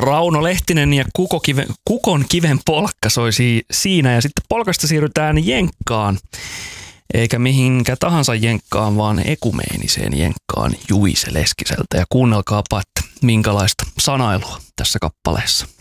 Rauno Lehtinen ja Kukon kiven polkka soisi siinä ja sitten polkasta siirrytään jenkkaan. Eikä mihinkä tahansa jenkkaan, vaan ekumeeniseen jenkkaan Juise Leskiseltä. Ja kuunnelkaapa, että minkälaista sanailua tässä kappaleessa.